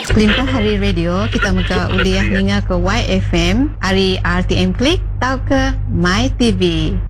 Kelimpa hari radio kita muka uliah ninga ke YFM, hari RTM Klik, tau ke My TV.